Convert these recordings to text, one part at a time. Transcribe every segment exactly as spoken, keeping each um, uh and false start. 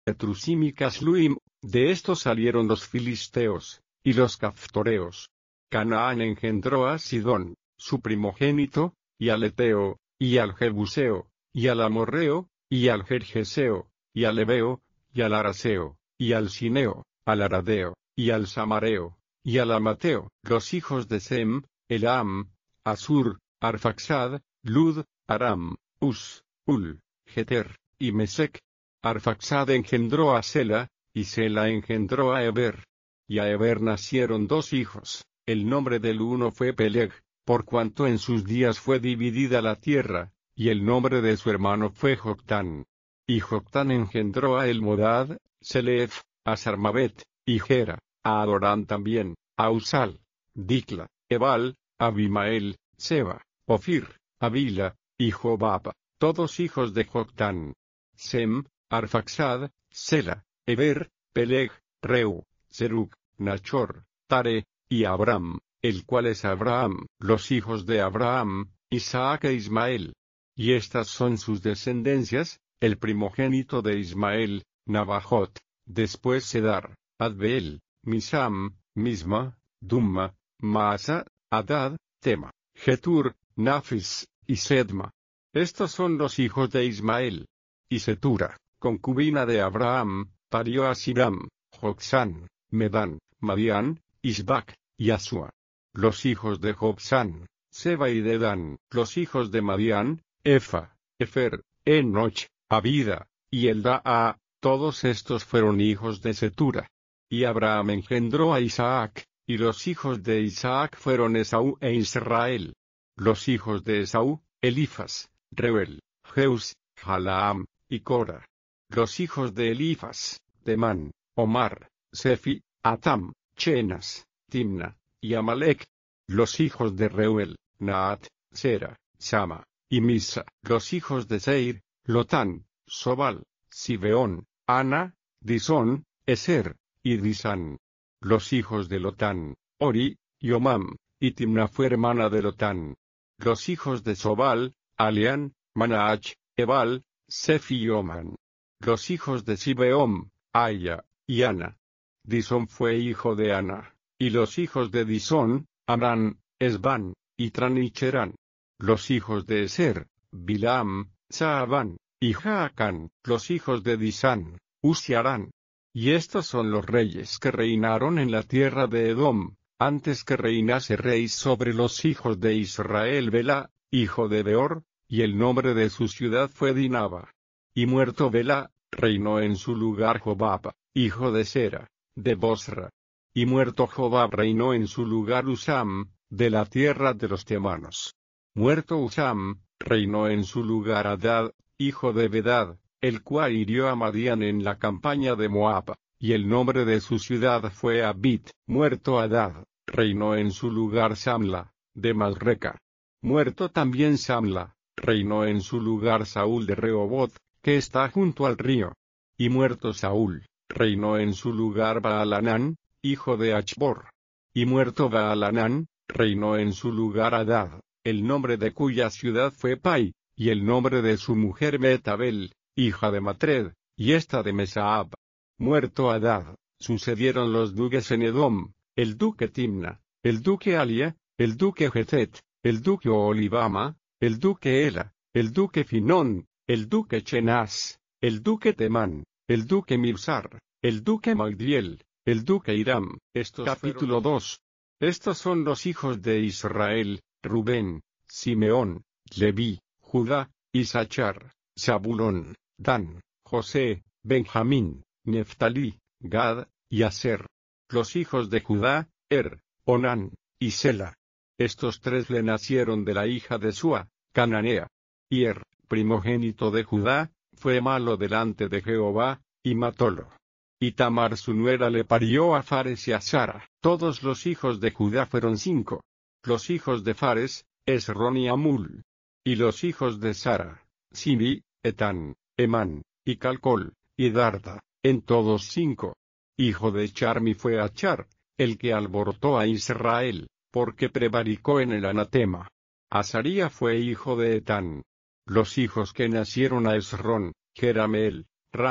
Etrusim y Casluim, de estos salieron los filisteos, y los caftoreos. Canaán engendró a Sidón, su primogénito, y al Eteo, y al Jebuseo, y al Amorreo, y al Gergeseo, y al Ebeo, y al Araseo, y al Sineo, al Aradeo, y al Samareo, y al Amateo. Los hijos de Sem, Elam, Asur, Arfaxad, Lud, Aram, Us, Ul, Geter, y Mesec. Arfaxad engendró a Sela, y Sela engendró a Eber. Y a Eber nacieron dos hijos, el nombre del uno fue Peleg, por cuanto en sus días fue dividida la tierra, y el nombre de su hermano fue Joctán. Y Joctán engendró a Elmodad, Selef, a Sarmabet, y Gera, a Adorán también, a Usal, Dicla, Ebal, Abimael, Seba, Ofir, Avila, y Jobab, todos hijos de Joctán. Sem, Arfaxad, Sela, Eber, Peleg, Reu, Serug, Nachor, Tare, y Abram, el cual es Abraham. Los hijos de Abraham, Isaac e Ismael. Y estas son sus descendencias: el primogénito de Ismael, Nabajot, después Sedar, Adbeel, Misam, Misma, Dumma, Maasa, Adad, Tema, Getur, Nafis, y Sedma. Estos son los hijos de Ismael. Y Setura, concubina de Abraham, parió a Siram, Joxán, Medán, Madián, Isbac, y Asua. Los hijos de Joxán, Seba y Dedán. Los hijos de Madián, Efa, Efer, Enoch, Abida, y Eldaa. Todos estos fueron hijos de Setura. Y Abraham engendró a Isaac, y los hijos de Isaac fueron Esaú e Israel. Los hijos de Esaú, Elifas, Reuel, Jeus, Jalaam, y Cora. Los hijos de Elifas, Temán, Omar, Sefi, Atam, Chenas, Timna, y Amalek. Los hijos de Reuel, Naat, Sera, Sama, y Misa. Los hijos de Seir, Lotán, Sobal, Sibeón, Ana, Disón, Eser, y Disán. Los hijos de Lotán, Ori, y Omam, y Timna fue hermana de Lotán. Los hijos de Sobal, Alián, Manaach, Ebal, Sefi y Oman. Los hijos de Sibeón, Aya, y Ana. Disón fue hijo de Ana. Y los hijos de Disón, Amrán, Esban, y Tran y Cherán. Los hijos de Eser, Bilam, Saabán, y Jaacán. Los hijos de Disán, Uziarán. Y estos son los reyes que reinaron en la tierra de Edom, antes que reinase rey sobre los hijos de Israel. Bela, hijo de Beor, y el nombre de su ciudad fue Dinaba. Y muerto Bela, reinó en su lugar Jobab, hijo de Sera, de Bosra. Y muerto Jobab reinó en su lugar Usam, de la tierra de los temanos. Muerto Usam, reinó en su lugar Adad, hijo de Bedad, el cual hirió a Madián en la campaña de Moab, y el nombre de su ciudad fue Abit. Muerto Adad, reinó en su lugar Samla, de Masreca. Muerto también Samla, reinó en su lugar Saúl de Rehoboth, que está junto al río. Y muerto Saúl, reinó en su lugar Baalanán, hijo de Achbor. Y muerto Baalanán, reinó en su lugar Adad, el nombre de cuya ciudad fue Pai, y el nombre de su mujer Metabel, hija de Matred, y esta de Mesaab. Muerto Adad, sucedieron los duques en Edom, el duque Timna, el duque Alia, el duque Getet, el duque Olibama, el duque Ela, el duque Finón, el duque Chenaz, el duque Temán, el duque Mibsar, el duque Magdiel, el duque Hiram. Estos Capítulo dos. Estos son los hijos de Israel: Rubén, Simeón, Leví, Judá, Isachar, Zabulón, Dan, José, Benjamín, Neftalí, Gad, y Aser. Los hijos de Judá: Er, Onán, y Sela. Estos tres le nacieron de la hija de Sua, Cananea. Y Er, primogénito de Judá, fue malo delante de Jehová, y matólo. Y Tamar su nuera le parió a Fares y a Sara. Todos los hijos de Judá fueron cinco. Los hijos de Fares, Esrón y Amul. Y los hijos de Sara, Sibi, Etán, Emán, y Calcol, y Darda, en todos cinco. Hijo de Charmi fue Achar, el que alborotó a Israel, porque prevaricó en el anatema. Azaría fue hijo de Etán. Los hijos que nacieron a Esrón, Jerameel, Ram,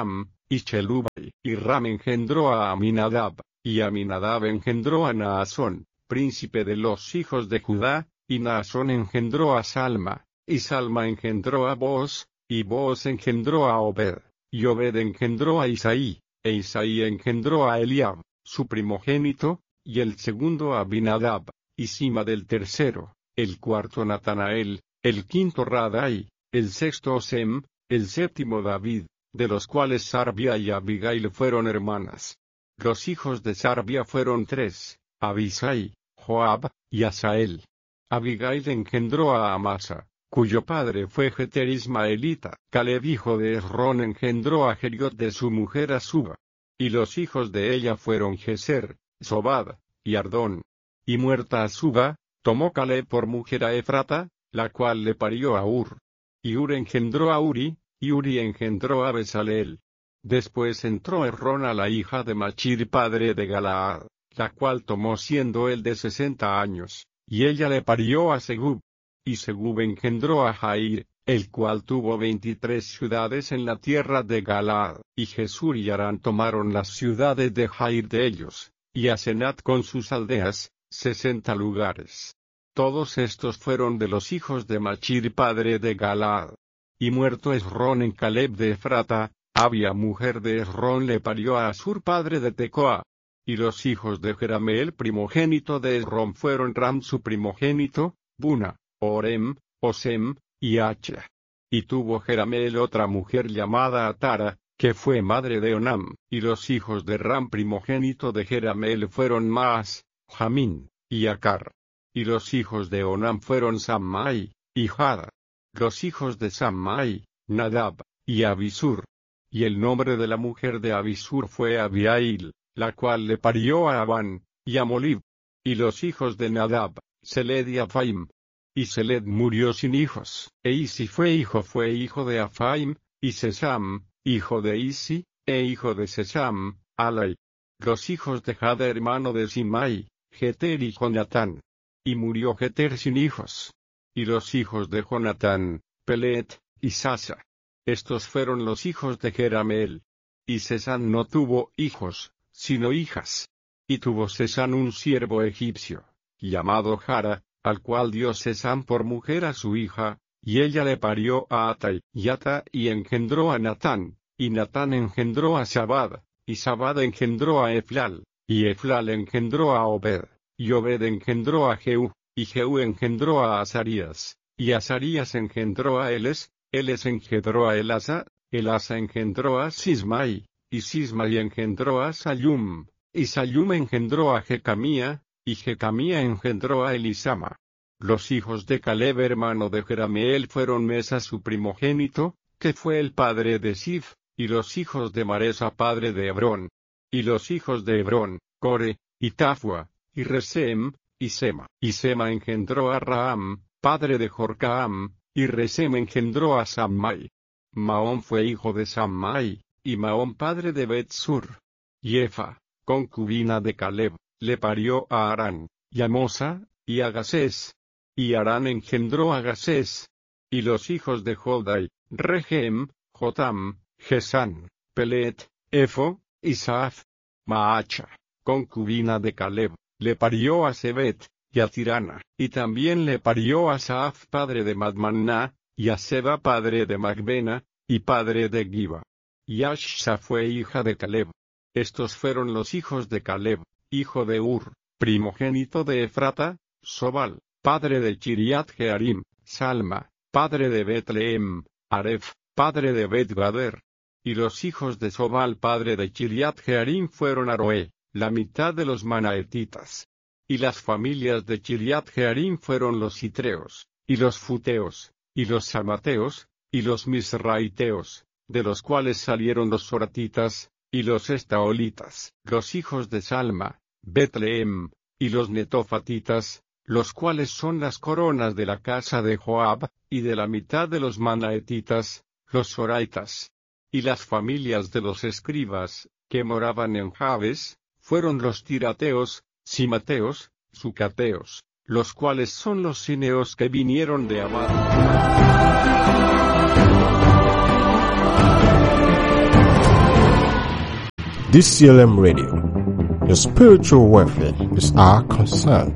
y Chelubai, y Ram engendró a Aminadab, y Aminadab engendró a Naasón, príncipe de los hijos de Judá, y Naasón engendró a Salma, y Salma engendró a Booz, y Booz engendró a Obed, y Obed engendró a Isaí, e Isaí engendró a Eliab, su primogénito, y el segundo a Abinadab, y Sima del tercero, el cuarto Natanael, el quinto Radai, el sexto Osem, el séptimo David, de los cuales Sarbia y Abigail fueron hermanas. Los hijos de Sarbia fueron tres, Abisai, Joab, y Asael. Abigail engendró a Amasa, cuyo padre fue Jeter Ismaelita. Caleb hijo de Esrón engendró a Jeriot de su mujer Asuba. Y los hijos de ella fueron Jeser, Sobab, y Ardón. Y muerta Asuba, tomó Caleb por mujer a Efrata, la cual le parió a Ur. Y Ur engendró a Uri, y Uri engendró a Besaleel. Después entró Errón a la hija de Machir padre de Galaad, la cual tomó siendo él de sesenta años, y ella le parió a Segub. Y Segub engendró a Jair, el cual tuvo veintitrés ciudades en la tierra de Galaad, y Jesur y Harán tomaron las ciudades de Jair de ellos, y Asenat con sus aldeas, sesenta lugares. Todos estos fueron de los hijos de Machir padre de Galaad. Y muerto Esrón en Caleb de Efrata, Abia mujer de Esrón le parió a Asur padre de Tecoa. Y los hijos de Jerameel primogénito de Esrón fueron Ram su primogénito, Buna, Orem, Osem, y Acha. Y tuvo Jerameel otra mujer llamada Atara, que fue madre de Onam. Y los hijos de Ram primogénito de Jerameel fueron Maas, Jamín, y Acar. Y los hijos de Onam fueron Sammai, y Jada. Los hijos de Sammai, Nadab, y Abisur. Y el nombre de la mujer de Abisur fue Abiail, la cual le parió a Abán, y a Molib. Y los hijos de Nadab, Seled y Afaim. Y Seled murió sin hijos. E Isi fue hijo fue hijo de Afaim, y Sesam, hijo de Isi, e hijo de Sesam, Alai. Los hijos de Jada hermano de Simai, Jeter y Jonatán. Y murió Jeter sin hijos. Y los hijos de Jonatán, Pelet, y Sasa. Estos fueron los hijos de Jerameel. Y Sesán no tuvo hijos, sino hijas. Y tuvo Sesán un siervo egipcio, llamado Jara, al cual dio Sesán por mujer a su hija, y ella le parió a Atai, y Ata y engendró a Natán, y Natán engendró a Sabad, y Sabad engendró a Eflal, y Eflal engendró a Obed, y Obed engendró a Jehú, y Jehú engendró a Azarías, y Azarías engendró a Eles, Eles engendró a Elasa, Elasa engendró a Sismai, y Sismai engendró a Sayum, y Sayum engendró a Jecamía, y Jecamía engendró a Elisama. Los hijos de Caleb hermano de Jerameel fueron Mesa su primogénito, que fue el padre de Sif, y los hijos de Maresa padre de Hebrón. Y los hijos de Hebrón, Core, y Tafua, y Resem, y Sema. Y Sema engendró a Raham, padre de Jorcaam, y Resem engendró a Sammai. Maón fue hijo de Sammai, y Maón padre de Betsur. Y Efa, concubina de Caleb, le parió a Harán, y a Mosa, y a Gasés. Y Harán engendró a Gasés. Y los hijos de Jodai, Regem, Jotam, Gesán, Pelet, Efo, y Saaf. Maacha, concubina de Caleb, le parió a Sebet, y a Tirana. Y también le parió a Saaf padre de Madmanná, y a Seba padre de Magbena, y padre de Giba. Y Ashsa fue hija de Caleb. Estos fueron los hijos de Caleb, hijo de Ur, primogénito de Efrata, Sobal, padre de Chiriat Jearim, Salma, padre de Betlehem, Aref, padre de Bet-Gader. Y los hijos de Sobal padre de Chiriat Jearim fueron Aroé, la mitad de los manaetitas. Y las familias de Chiriat Jearim fueron los citreos, y los futeos, y los samateos, y los misraiteos, de los cuales salieron los soratitas, y los estaolitas, los hijos de Salma, Betlehem, y los netofatitas, los cuales son las coronas de la casa de Joab, y de la mitad de los manaetitas, los soraitas. Y las familias de los escribas, que moraban en Jabes, fueron los tirateos, simateos, sucateos, los cuales son los cineos que vinieron de Abad. D C L M Radio. Your spiritual welfare is our concern.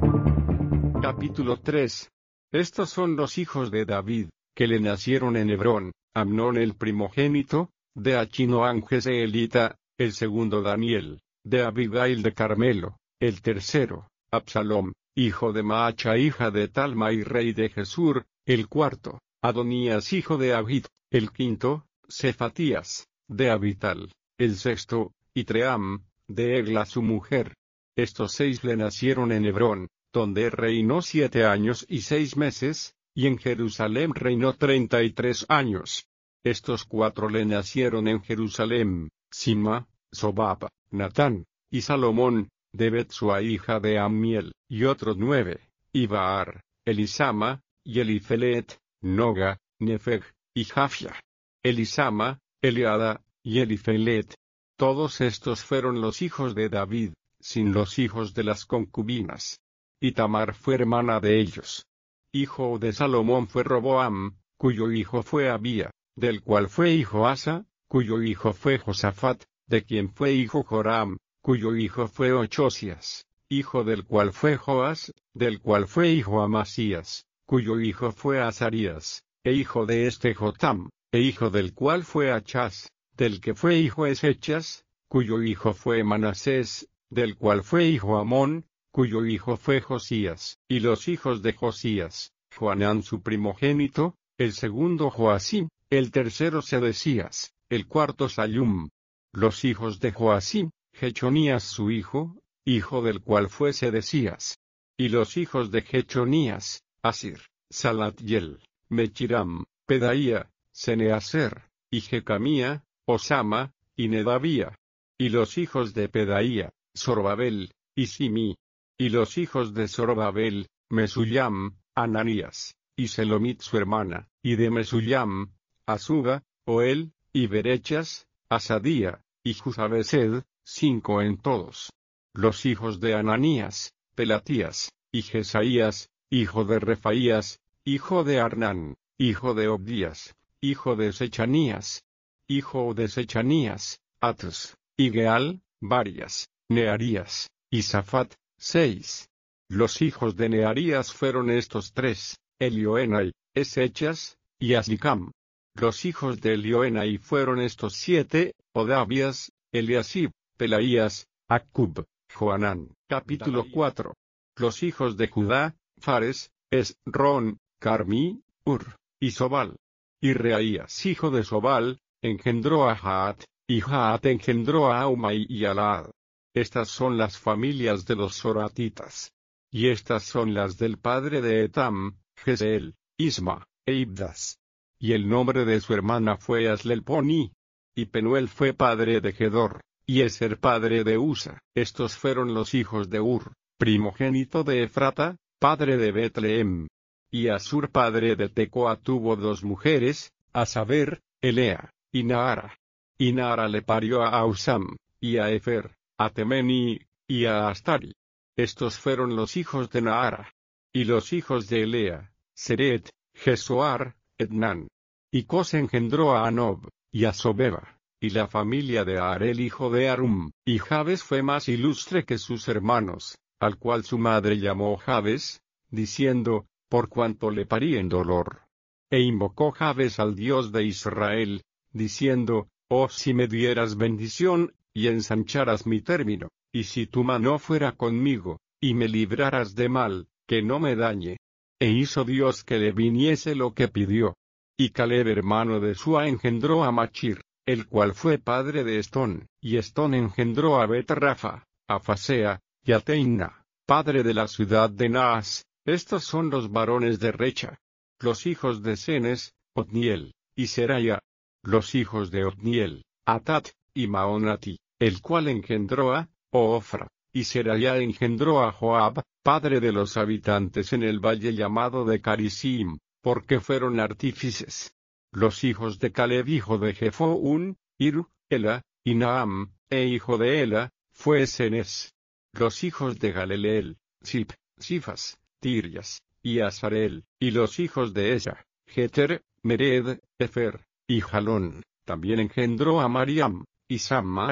Capítulo tres. Estos son los hijos de David, que le nacieron en Hebrón: Amnón el primogénito, de Achinoam Jezreelita; el segundo Daniel, de Abigail de Carmelo; el tercero, Absalom, hijo de Maacha hija de Talmai rey de Gesur; el cuarto, Adonías hijo de Agit; el quinto, Cefatías, de Abital; el sexto, Itream, de Egla su mujer. Estos seis le nacieron en Hebrón, donde reinó siete años y seis meses, y en Jerusalén reinó treinta y tres años. Estos cuatro le nacieron en Jerusalén: Sima, Sobab, Natán, y Salomón, de Betsua hija de Amiel; y otros nueve: Ibaar, Elisama, y Elifelet, Noga, Nefeg, y Jafia. Elisama, Eliada, y Elifelet. Todos estos fueron los hijos de David, sin los hijos de las concubinas. Y Tamar fue hermana de ellos. Hijo de Salomón fue Roboam, cuyo hijo fue Abía, del cual fue hijo Asa, cuyo hijo fue Josafat, de quien fue hijo Joram, cuyo hijo fue Ochosias, hijo del cual fue Joas, del cual fue hijo Amasías, cuyo hijo fue Azarías, e hijo de este Jotam, e hijo del cual fue Achaz, del que fue hijo Esechas, cuyo hijo fue Manasés, del cual fue hijo Amón, cuyo hijo fue Josías. Y los hijos de Josías: Joanán su primogénito; el segundo Joacim; el tercero Sedecías; el cuarto Sallum. Los hijos de Joacim: Jechonías su hijo, hijo del cual fue Sedecías. Y los hijos de Jechonías: Asir, Salatiel, Mechiram, Pedaía, Seneaser, y Jecamía, Osama, y Nedabía. Y los hijos de Pedaía: Zorobabel, y Simi. Y los hijos de Zorobabel: Mesullam, Ananías, y Selomit su hermana; y de Mesullam: Azuba, Oel, y Berechas, Asadía, y Juzabesed, cinco en todos. Los hijos de Ananías: Pelatías, y Jesaías, hijo de Refaías, hijo de Arnán, hijo de Obdías, hijo de Sechanías, hijo de Sechanías, Atus, y Geal, Varias, Nearías, y Safat, seis. Los hijos de Nearías fueron estos tres: Elioenai, Esechas, y Aslicam. Los hijos de Elioenai fueron estos siete: Odavías, Eliasib, Pelaías, Acub, Joanán. Capítulo cuatro. Los hijos de Judá: Fares, Esrón, Carmí, Ur, y Sobal. Y Reaías hijo de Sobal engendró a Jaat, y Jaat engendró a Aumai y a Laad. Estas son las familias de los soratitas. Y estas son las del padre de Etam: Jezeel, Isma, e Ibdas. Y el nombre de su hermana fue Aslelponi. Y Penuel fue padre de Gedor, y Eser padre de Usa. Estos fueron los hijos de Ur, primogénito de Efrata, padre de Betlehem. Y Asur padre de Tecoa tuvo dos mujeres, a saber, Elea, y Naara. Y Naara le parió a Ausam, y a Efer, a Temeni, y a Astari. Estos fueron los hijos de Naara. Y los hijos de Elea: Seret, Jesoar, Etnan. Y Cos engendró a Anob, y a Sobeba, y la familia de Arel hijo de Arum. Y Jabes fue más ilustre que sus hermanos, al cual su madre llamó Jabes, diciendo: por cuanto le parí en dolor. E invocó Jabes al Dios de Israel, diciendo: oh, si me dieras bendición, y ensancharas mi término, y si tu mano fuera conmigo, y me libraras de mal, que no me dañe. E hizo Dios que le viniese lo que pidió. Y Caleb hermano de Sua engendró a Machir, el cual fue padre de Estón, y Estón engendró a Bet-Rafa, a Fasea, y a Teina, padre de la ciudad de Naas. Estos son los varones de Recha. Los hijos de Cenes: Otniel, y Seraya. Los hijos de Otniel: Atat, y Maonati, el cual engendró a Ofra. Y Seraya engendró a Joab, padre de los habitantes en el valle llamado de Carisim, porque fueron artífices. Los hijos de Caleb hijo de Jefoún: Iru, Ela, y Naam, e hijo de Ela, fue Cenes. Los hijos de Galeleel: Sip, Sifas, Tirias, y Asarel. Y los hijos de Esa: Jeter, Mered, Efer, y Jalón. También engendró a Mariam, y Sammai,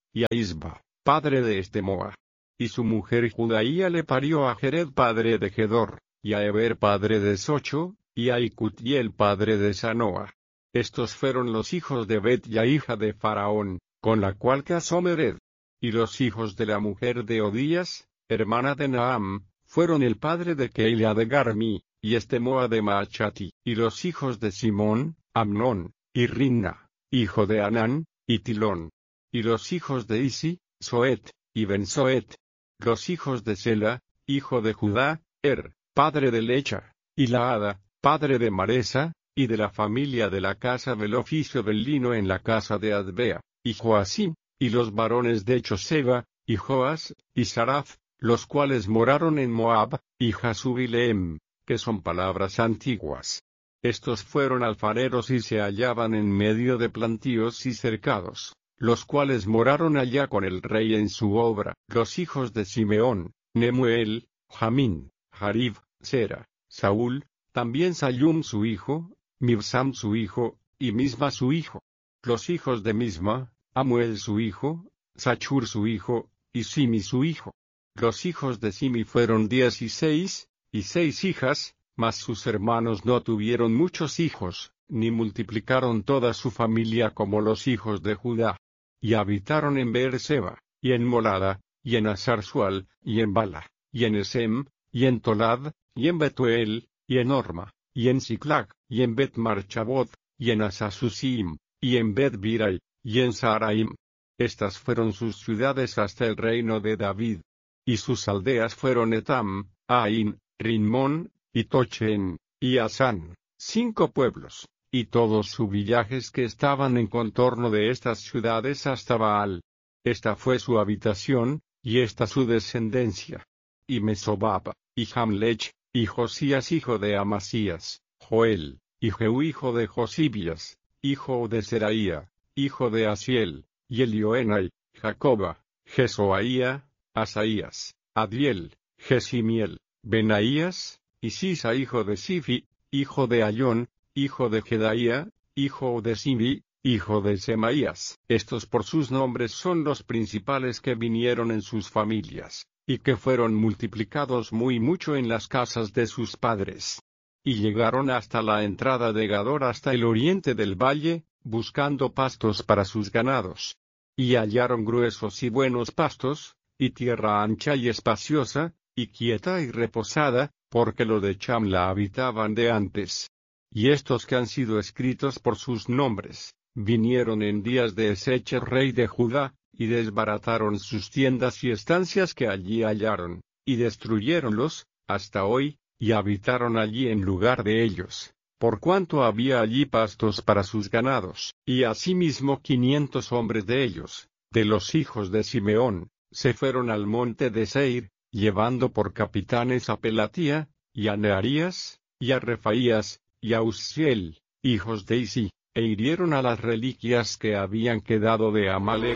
y a Isba, padre de Estemoa. Y su mujer Judaía le parió a Jered padre de Gedor, y a Eber padre de Socho, y a Icutiel padre de Sanoa. Estos fueron los hijos de Bet ya hija de Faraón, con la cual casó Mered. Y los hijos de la mujer de Odías, hermana de Naam, fueron el padre de Keila de Garmi, y Estemoa de Maachati. Y los hijos de Simón, Amnón, y Rinna, hijo de Anán, y Tilón. Y los hijos de Isi, Soet, y Ben-Soet. Los hijos de Sela, hijo de Judá, Er, padre de Lecha, y Laada, padre de Maresa, y de la familia de la casa del oficio del lino en la casa de Adbea, y Joacim, y los varones de Choseba, y Joas, y Saraf, los cuales moraron en Moab, y Jasub y Lehem, que son palabras antiguas. Estos fueron alfareros y se hallaban en medio de plantíos y cercados, los cuales moraron allá con el rey en su obra. Los hijos de Simeón, Nemuel, Jamín, Jarib, Sera, Saúl, también Sayum su hijo, Mibsam su hijo, y Misma su hijo. Los hijos de Misma, Amuel su hijo, Sachur su hijo, y Simi su hijo. Los hijos de Simi fueron diez y seis, y seis hijas, mas sus hermanos no tuvieron muchos hijos, ni multiplicaron toda su familia como los hijos de Judá. Y habitaron en Beerseba, y en Molada, y en Asarsual, y en Bala, y en Esem, y en Tolad, y en Betuel, y en Orma, y en Siclag, y en Bet-Marchabot, y en Asasusim, y en Bet-Birai, y en Saraim. Estas fueron sus ciudades hasta el reino de David. Y sus aldeas fueron Etam, Ain, Rimón, y Tochen, y Asán, cinco pueblos, y todos sus villajes que estaban en contorno de estas ciudades hasta Baal. Esta fue su habitación, y esta su descendencia. Y Mesobab, y Jamlech, y Josías hijo de Amasías, Joel, y Jehú hijo de Josibias, hijo de Seraía, hijo de Asiel, y Elioenai, Jacoba, Jesoaía, Asaías, Adiel, Jesimiel, Benaías, y Sisa hijo de Sifi, hijo de Ayón, hijo de Jedaía, hijo de Simi, hijo de Semaías. Estos por sus nombres son los principales que vinieron en sus familias, y que fueron multiplicados muy mucho en las casas de sus padres. Y llegaron hasta la entrada de Gador hasta el oriente del valle, buscando pastos para sus ganados. Y hallaron gruesos y buenos pastos, y tierra ancha y espaciosa, y quieta y reposada, porque los de Cham la habitaban de antes. Y estos que han sido escritos por sus nombres, vinieron en días de Ezequiel rey de Judá, y desbarataron sus tiendas y estancias que allí hallaron, y destruyéronlos, hasta hoy, y habitaron allí en lugar de ellos, por cuanto había allí pastos para sus ganados. Y asimismo quinientos hombres de ellos, de los hijos de Simeón, se fueron al monte de Seir, llevando por capitanes a Pelatía, y a Nearías, y a Refaías, y a Uzziel, hijos de Isi, e hirieron a las reliquias que habían quedado de Amalek.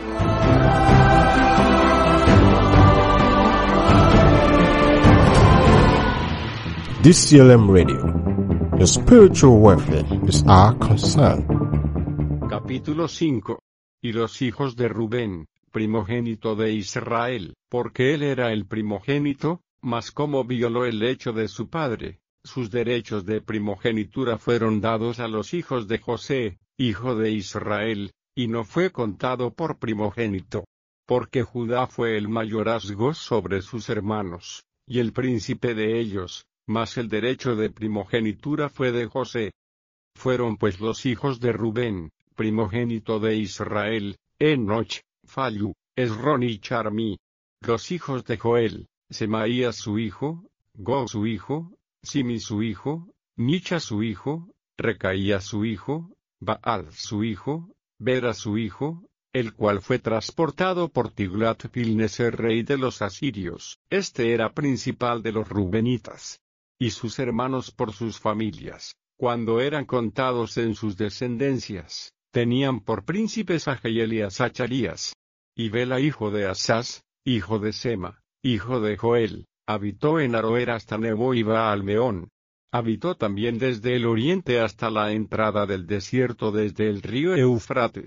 D C L M Radio. Your spiritual welfare is our concern. Capítulo cinco. Y los hijos de Rubén, primogénito de Israel, porque él era el primogénito, mas como violó el hecho de su padre, sus derechos de primogenitura fueron dados a los hijos de José, hijo de Israel, y no fue contado por primogénito. Porque Judá fue el mayorazgo sobre sus hermanos, y el príncipe de ellos, mas el derecho de primogenitura fue de José. Fueron pues los hijos de Rubén, primogénito de Israel, Enoch, Fallu, Esrón y Charmi. Los hijos de Joel, Semaías su hijo, Go su hijo, Simi su hijo, Micha su hijo, Recaía su hijo, Baal su hijo, Bera su hijo, el cual fue transportado por Tiglat-Pilneser rey de los asirios. Este era principal de los rubenitas. Y sus hermanos por sus familias, cuando eran contados en sus descendencias, tenían por príncipes a Jehiel y a Zacharías. Y Bela hijo de Asás, hijo de Sema, hijo de Joel, habitó en Aroer hasta Nebo y Baal-Meón. Habitó también desde el oriente hasta la entrada del desierto desde el río Eufrates,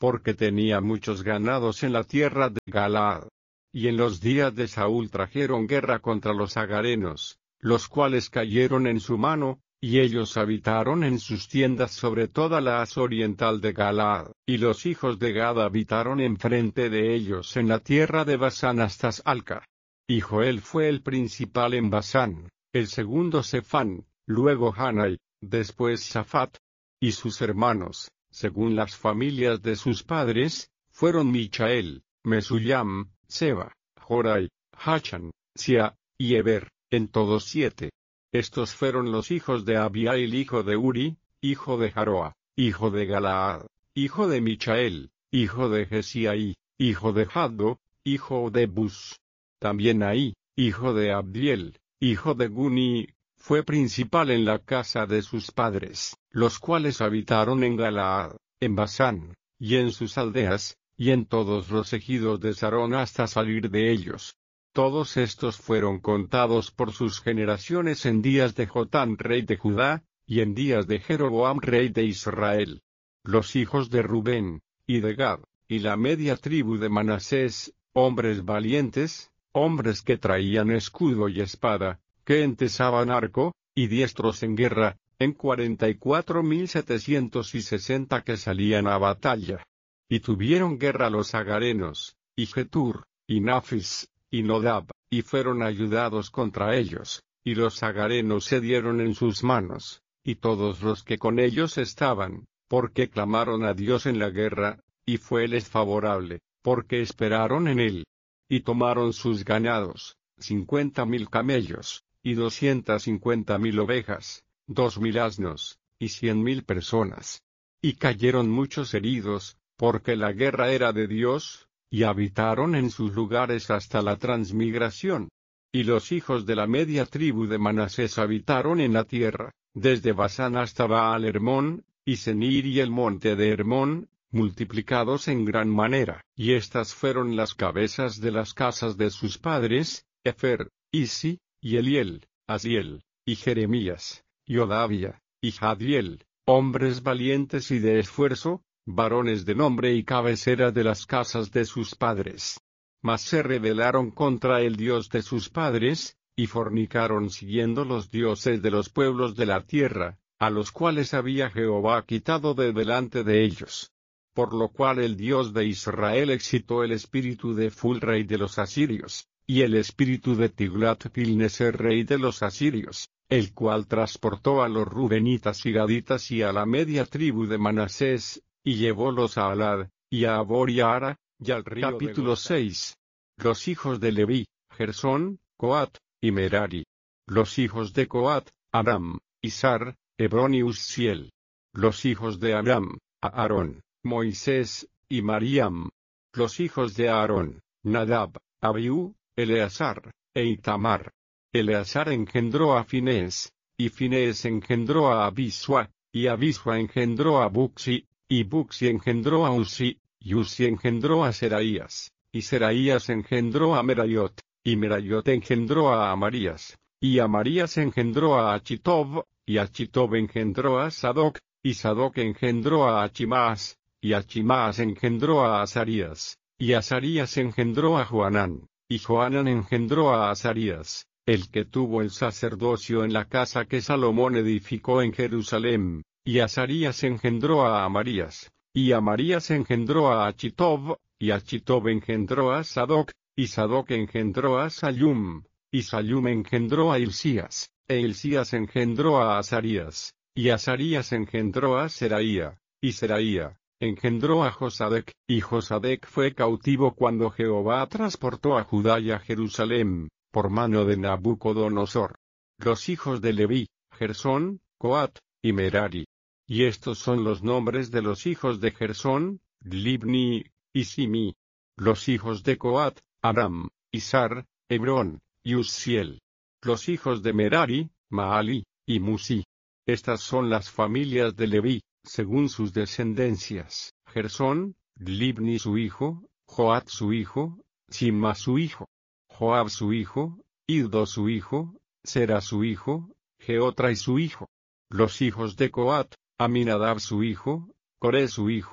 porque tenía muchos ganados en la tierra de Galaad. Y en los días de Saúl trajeron guerra contra los agarenos, los cuales cayeron en su mano, y ellos habitaron en sus tiendas sobre toda la haz oriental de Galaad, y los hijos de Gad habitaron enfrente de ellos en la tierra de Basán hasta Salca. Y Joel fue el principal en Basán, el segundo Sefán, luego Hanai, después Safat. Y sus hermanos, según las familias de sus padres, fueron Michael, Mesullam, Seba, Jorai, Hachan, Sia, y Eber, en todos siete. Estos fueron los hijos de Abiail hijo de Uri, hijo de Jaroa, hijo de Galaad, hijo de Michael, hijo de Jesiai, hijo de Jaddo, hijo de Bus. También Ahí, hijo de Abdiel, hijo de Guni, fue principal en la casa de sus padres, los cuales habitaron en Galaad, en Basán, y en sus aldeas, y en todos los ejidos de Sarón hasta salir de ellos. Todos estos fueron contados por sus generaciones en días de Jotán rey de Judá, y en días de Jeroboam rey de Israel. Los hijos de Rubén, y de Gad, y la media tribu de Manasés, hombres valientes, hombres que traían escudo y espada, que entesaban arco, y diestros en guerra, en cuarenta y cuatro mil setecientos y sesenta que salían a batalla. Y tuvieron guerra los agarenos, y Getur, y Nafis, y Nodab, y fueron ayudados contra ellos, y los agarenos se dieron en sus manos, y todos los que con ellos estaban, porque clamaron a Dios en la guerra, y fueles favorable, porque esperaron en él. Y tomaron sus ganados, cincuenta mil camellos, y doscientas cincuenta mil ovejas, dos mil asnos, y cien mil personas. Y cayeron muchos heridos, porque la guerra era de Dios, y habitaron en sus lugares hasta la transmigración. Y los hijos de la media tribu de Manasés habitaron en la tierra, desde Basán hasta Baal Hermón, y Senir y el monte de Hermón, multiplicados en gran manera. Y estas fueron las cabezas de las casas de sus padres, Efer, Isi, y Eliel, Asiel, y Jeremías, y Odavia, y Jadiel, hombres valientes y de esfuerzo, varones de nombre y cabecera de las casas de sus padres. Mas se rebelaron contra el Dios de sus padres, y fornicaron siguiendo los dioses de los pueblos de la tierra, a los cuales había Jehová quitado de delante de ellos. Por lo cual el Dios de Israel excitó el espíritu de Ful rey de los asirios, y el espíritu de Tiglat-Pilneser rey de los asirios, el cual transportó a los rubenitas y gaditas y a la media tribu de Manasés, y llevólos a Alad, y a Abor y a Ara, y al río. Capítulo seis. Los hijos de Leví, Gersón, Coat, y Merari. Los hijos de Coat, Aram, Izar, Hebrón y Uzziel. Los hijos de Aram, Aarón, Moisés, y Mariam. Los hijos de Aarón, Nadab, Abiú, Eleazar, e Itamar. Eleazar engendró a Finés, y Finés engendró a Abisua, y Abisua engendró a Buxi, y Buxi engendró a Uzi, y Uzi engendró a Seraías, y Seraías engendró a Merayot, y Merayot engendró a Amarías, y Amarías engendró a Achitob, y Achitob engendró a Sadoc, y Sadoc engendró a Achimaas, y Achimaas engendró a Azarías, y Azarías engendró a Joanán, y Joanán engendró a Azarías, el que tuvo el sacerdocio en la casa que Salomón edificó en Jerusalén, y Azarías engendró a Amarías, y Amarías engendró a Achitob, y Achitob engendró a Sadoc, y Sadoc engendró a Sallum, y Sallum engendró a Hilcías, e Hilcías engendró a Azarías, y Azarías engendró a Seraía, y Seraía engendró a Josadec, y Josadec fue cautivo cuando Jehová transportó a Judá y a Jerusalén, por mano de Nabucodonosor. Los hijos de Leví, Gersón, Coat, y Merari. Y estos son los nombres de los hijos de Gersón, Libni, y Simi. Los hijos de Coat, Aram, Izar, Hebrón, y Uzziel. Los hijos de Merari, Maali, y Musi. Estas son las familias de Leví, según sus descendencias: Gersón, Libni su hijo, Joat su hijo, Sima su hijo, Joab su hijo, Iddo su hijo, Sera su hijo, Jeotrai su hijo. Los hijos de Coat, Aminadab su hijo, Coré su hijo,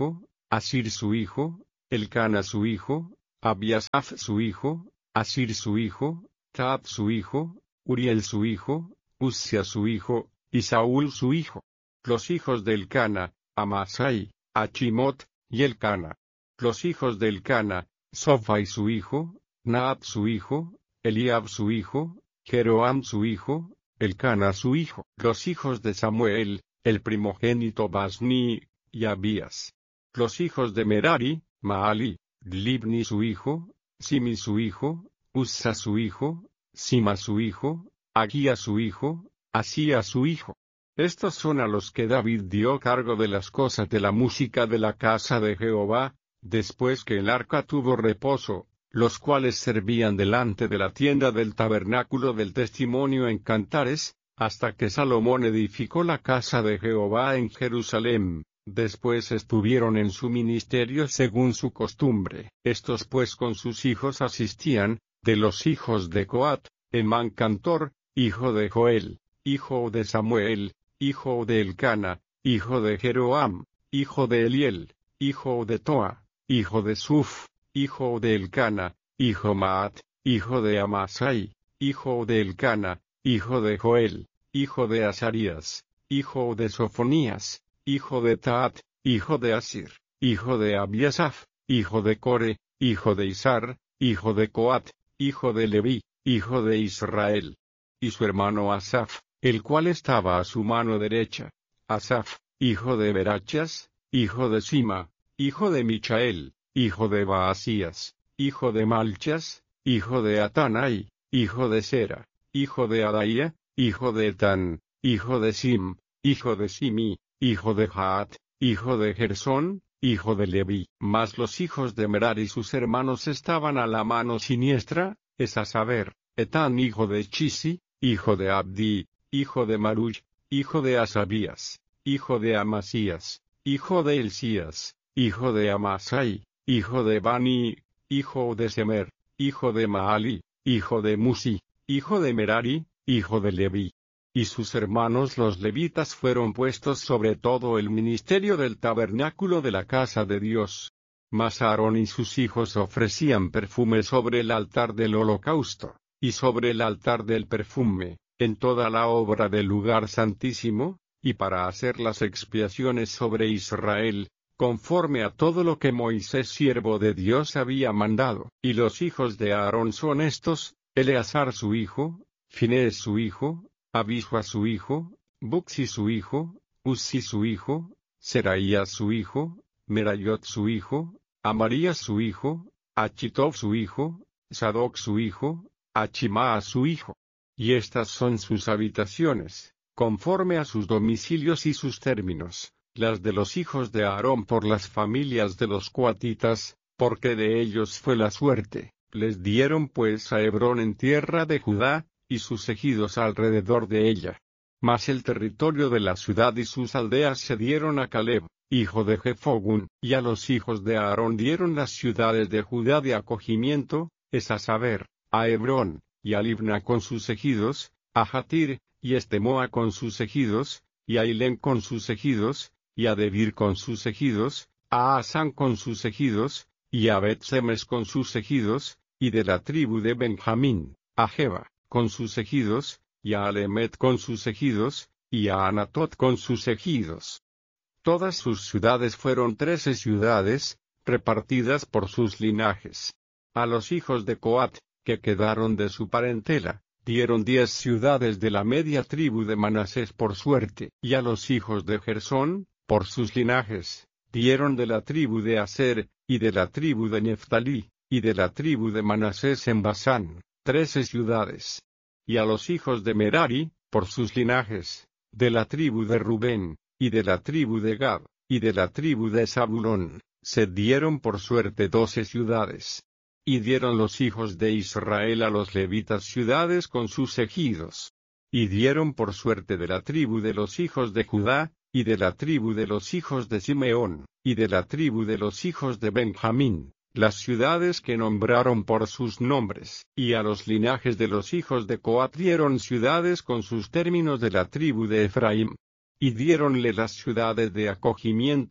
Asir su hijo, Elcana su hijo, Abiasaf su hijo, Asir su hijo, Taab su hijo, Uriel su hijo, Uzia su hijo, y Saúl su hijo. Los hijos de Elcana, Amasai, Achimot, y Elcana. Los hijos de Elcana, Sofai su hijo, Naab su hijo, Eliab su hijo, Jeroam su hijo, Elcana su hijo. Los hijos de Samuel, el primogénito Basni, y Abías. Los hijos de Merari, Maali, Libni su hijo, Simi su hijo, Uzza su hijo, Sima su hijo, Aguía su hijo, Asía su hijo. Estos son a los que David dio cargo de las cosas de la música de la casa de Jehová, después que el arca tuvo reposo, los cuales servían delante de la tienda del tabernáculo del testimonio en cantares, hasta que Salomón edificó la casa de Jehová en Jerusalén. Después estuvieron en su ministerio según su costumbre. Estos pues con sus hijos asistían, de los hijos de Coat, Emán cantor, hijo de Joel, hijo de Samuel, hijo de Elcana, hijo de Jeroam, hijo de Eliel, hijo de Toa, hijo de Suf, hijo de Elcana, hijo Maat, hijo de Amasai, hijo de Elcana, hijo de Joel, hijo de Azarías, hijo de Sofonías, hijo de Taat, hijo de Asir, hijo de Abiasaf, hijo de Core, hijo de Isar, hijo de Coat, hijo de Leví, hijo de Israel. Y su hermano Asaf, el cual estaba a su mano derecha. Asaf, hijo de Berachas, hijo de Sima, hijo de Michael, hijo de Baasías, hijo de Malchas, hijo de Atanai, hijo de Sera, hijo de Adaía, hijo de Etán, hijo de Sim, hijo de Simi, hijo de Jaat, hijo de Gersón, hijo de Leví. Mas los hijos de Merari y sus hermanos estaban a la mano siniestra, es a saber, Etán hijo de Chisi, hijo de Abdi, hijo de Maruch, hijo de Asabías, hijo de Amasías, hijo de Elsías, hijo de Amasai, hijo de Bani, hijo de Semer, hijo de Maali, hijo de Musi, hijo de Merari, hijo de Leví. Y sus hermanos los levitas fueron puestos sobre todo el ministerio del tabernáculo de la casa de Dios. Mas Aarón y sus hijos ofrecían perfume sobre el altar del holocausto, y sobre el altar del perfume, en toda la obra del lugar santísimo, y para hacer las expiaciones sobre Israel, conforme a todo lo que Moisés siervo de Dios había mandado. Y los hijos de Aarón son estos: Eleazar su hijo, Finés su hijo, Abisua su hijo, Buxi su hijo, Uzzi su hijo, Seraías su hijo, Merayot su hijo, Amarías su hijo, Achitov su hijo, Sadoc su hijo, Achimá su hijo. Y estas son sus habitaciones, conforme a sus domicilios y sus términos, las de los hijos de Aarón por las familias de los coatitas, porque de ellos fue la suerte. Les dieron pues a Hebrón en tierra de Judá, y sus ejidos alrededor de ella. Mas el territorio de la ciudad y sus aldeas se dieron a Caleb, hijo de Jefogún, y a los hijos de Aarón dieron las ciudades de Judá de acogimiento, es a saber, a Hebrón, y a Libna con sus ejidos, a Jatir, y Estemoa con sus ejidos, y a Ilén con sus ejidos, y a Debir con sus ejidos, a Asán con sus ejidos, y a Bet-Semes con sus ejidos, y de la tribu de Benjamín, a Jeba, con sus ejidos, y a Alemet con sus ejidos, y a Anatot con sus ejidos. Todas sus ciudades fueron trece ciudades, repartidas por sus linajes. A los hijos de Coat, que quedaron de su parentela, dieron diez ciudades de la media tribu de Manasés por suerte, y a los hijos de Gersón, por sus linajes, dieron de la tribu de Aser, y de la tribu de Neftalí, y de la tribu de Manasés en Basán, trece ciudades. Y a los hijos de Merari, por sus linajes, de la tribu de Rubén, y de la tribu de Gad, y de la tribu de Zabulón, se dieron por suerte doce ciudades. Y dieron los hijos de Israel a los levitas ciudades con sus ejidos. Y dieron por suerte de la tribu de los hijos de Judá, y de la tribu de los hijos de Simeón, y de la tribu de los hijos de Benjamín, las ciudades que nombraron por sus nombres. Y a los linajes de los hijos de Coat dieron ciudades con sus términos de la tribu de Efraín. Y diéronle las ciudades de acogimiento,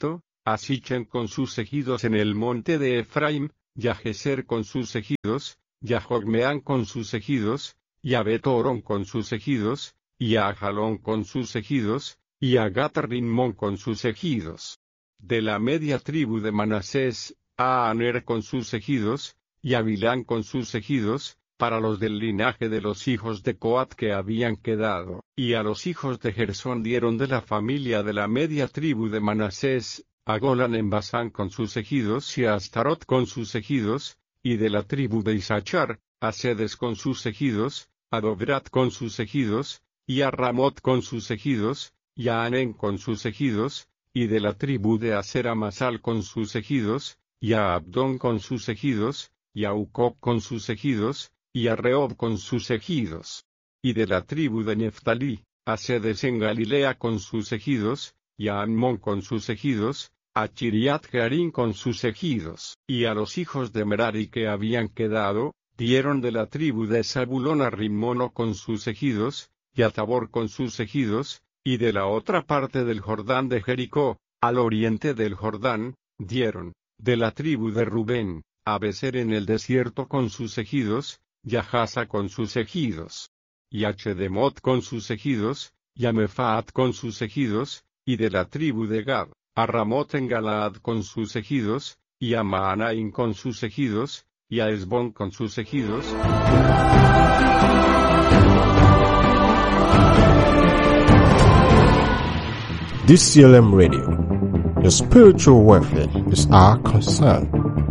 a Sichem con sus ejidos en el monte de Efraim, y a Geser con sus ejidos, y a Jogmeán con sus ejidos, y a Betorón con sus ejidos, y a Jalón con sus ejidos, y a Gat-Rimón con sus ejidos. De la media tribu de Manasés, a Aner con sus ejidos, y a Bilán con sus ejidos, para los del linaje de los hijos de Coat que habían quedado, y a los hijos de Gersón dieron de la familia de la media tribu de Manasés, a Golán en Basán con sus ejidos y a Astarot con sus ejidos, y de la tribu de Isachar, a Sedes con sus ejidos, a Dobrat con sus ejidos, y a Ramot con sus ejidos, y a Anén con sus ejidos, y de la tribu de Aser a Masal con sus ejidos, y a Abdón con sus ejidos, y a Ucob con sus ejidos, y a Rehob con sus ejidos. Y de la tribu de Neftalí, a Sedes en Galilea con sus ejidos, y a Ammón con sus ejidos, a Chiriat Jearim con sus ejidos. Y a los hijos de Merari que habían quedado, dieron de la tribu de Zabulón a Rimmono con sus ejidos, y a Tabor con sus ejidos, y de la otra parte del Jordán de Jericó, al oriente del Jordán, dieron, de la tribu de Rubén, a Beser en el desierto con sus ejidos, y a Jasa con sus ejidos, y a Chedemot con sus ejidos, y a Mefaat con sus ejidos, y de la tribu de Gad, a Ramot en Galaad con sus ejidos, y a Maanaim con sus ejidos, y a Esbón con sus ejidos. D C L M Radio. Your spiritual welfare is our concern.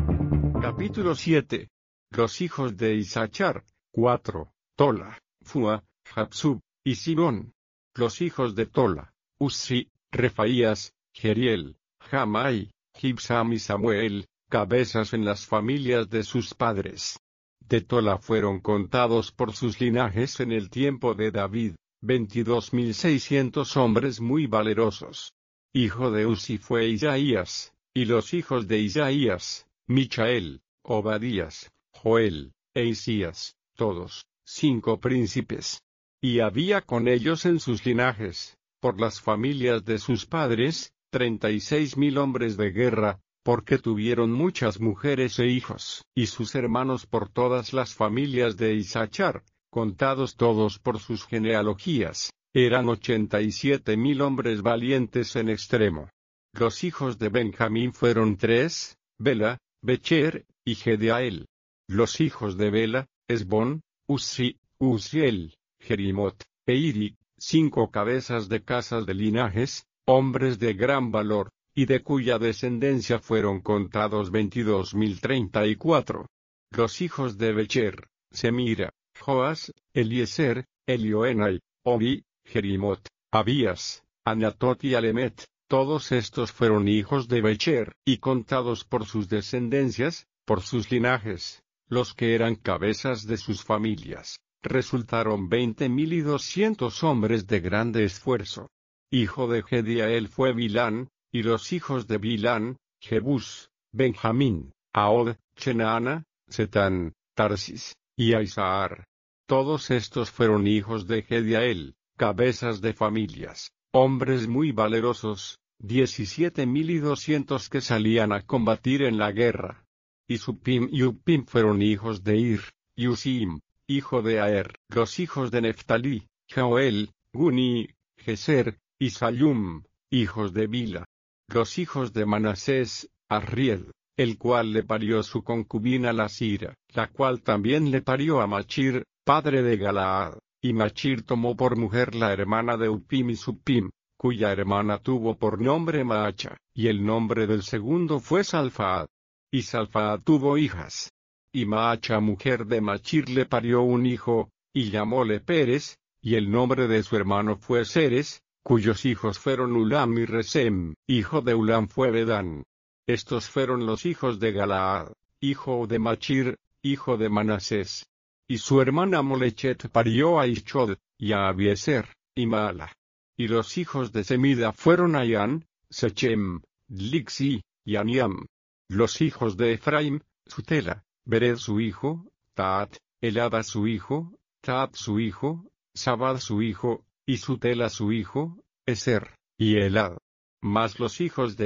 Capítulo siete. Los hijos de Isachar, cuatro, Tola, Fua, Japsub, y Sibón. Los hijos de Tola, Uzzi, Refaías, Jeriel, Jamai, Gibsam y Samuel, cabezas en las familias de sus padres. De Tola fueron contados por sus linajes en el tiempo de David, veintidós mil seiscientos hombres muy valerosos. Hijo de Uzzi fue Isaías, y los hijos de Isaías, Michael, Obadías, Joel, e Isías, todos, cinco príncipes. Y había con ellos en sus linajes, por las familias de sus padres, treinta y seis mil hombres de guerra, porque tuvieron muchas mujeres e hijos. Y sus hermanos por todas las familias de Isachar, contados todos por sus genealogías, eran ochenta y siete mil hombres valientes en extremo. Los hijos de Benjamín fueron tres, Bela, Becher, y Gedeael. Los hijos de Bela, Esbón, Uzzi, Uziel, Jerimot, e Iri, cinco cabezas de casas de linajes, hombres de gran valor, y de cuya descendencia fueron contados veintidós mil treinta y cuatro. Los hijos de Becher, Semira, Joas, Eliezer, Elioenai, Obi, Jerimot, Abías, Anatot y Alemet, todos estos fueron hijos de Becher, y contados por sus descendencias, por sus linajes, los que eran cabezas de sus familias, resultaron veinte mil y doscientos hombres de grande esfuerzo. Hijo de Gediael fue Bilán, y los hijos de Bilán, Jebús, Benjamín, Ahod, Chenaana, Setán, Tarsis, y Aizahar. Todos estos fueron hijos de Gediael, cabezas de familias, hombres muy valerosos, diecisiete mil y doscientos que salían a combatir en la guerra. Y Supim y Upim fueron hijos de Ir, y Usim, hijo de Aer. Los hijos de Neftalí, Joel, Guni, Geser, y Sayum, hijos de Bila. Los hijos de Manasés, Arriel, el cual le parió su concubina la Sira, la cual también le parió a Machir, padre de Galaad, y Machir tomó por mujer la hermana de Upim y Supim, cuya hermana tuvo por nombre Maacha, y el nombre del segundo fue Salfaad. Y Salfaad tuvo hijas. Y Maacha mujer de Machir le parió un hijo, y llamóle Pérez, y el nombre de su hermano fue Seres, cuyos hijos fueron Ulam y Resem, hijo de Ulam fue Bedán. Estos fueron los hijos de Galaad, hijo de Machir, hijo de Manasés. Y su hermana Molechet parió a Ishod, y a Abieser, y Maala. Y los hijos de Semida fueron Ayán, Sechem, Dlixi, y Aniam. Los hijos de Efraim, Sutela, Bered su hijo, Taat, Elada su hijo, Taat su hijo, Sabad su hijo, y Sutela su hijo, Eser, y Elad. Mas los hijos de Gad,